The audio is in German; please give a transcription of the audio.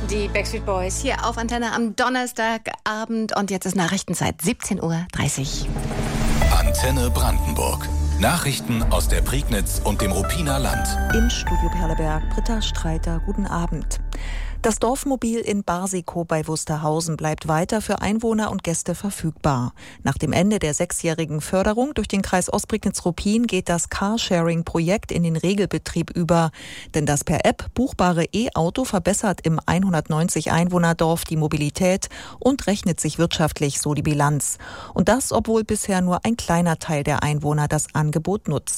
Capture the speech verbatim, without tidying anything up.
Die Backstreet Boys hier auf Antenne am Donnerstagabend und jetzt ist Nachrichtenzeit siebzehn Uhr dreißig. Antenne Brandenburg. Nachrichten aus der Prignitz und dem Ruppiner Land. Im Studio Perleberg, Britta Streiter, guten Abend. Das Dorfmobil in Barsikow bei Wusterhausen bleibt weiter für Einwohner und Gäste verfügbar. Nach dem Ende der sechsjährigen Förderung durch den Kreis Ostprignitz-Ruppin geht das Carsharing-Projekt in den Regelbetrieb über. Denn das per App buchbare E-Auto verbessert im hundertneunzig Einwohnerdorf die Mobilität und rechnet sich wirtschaftlich so die Bilanz. Und das, obwohl bisher nur ein kleiner Teil der Einwohner das Angebot nutzt.